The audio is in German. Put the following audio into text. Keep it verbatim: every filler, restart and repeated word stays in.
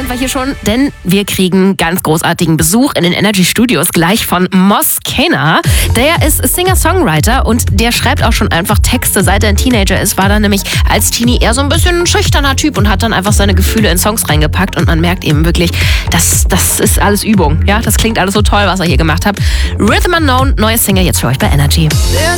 sind wir hier schon, denn wir kriegen ganz großartigen Besuch in den Energy Studios gleich von Moss Kena. Der ist Singer-Songwriter und der schreibt auch schon einfach Texte. Seit er ein Teenager ist, war er nämlich als Teenie eher so ein bisschen ein schüchterner Typ und hat dann einfach seine Gefühle in Songs reingepackt und man merkt eben wirklich, das, das ist alles Übung. Ja, das klingt alles so toll, was er hier gemacht hat. Rhythm Unknown, neues Single jetzt für euch bei Energy.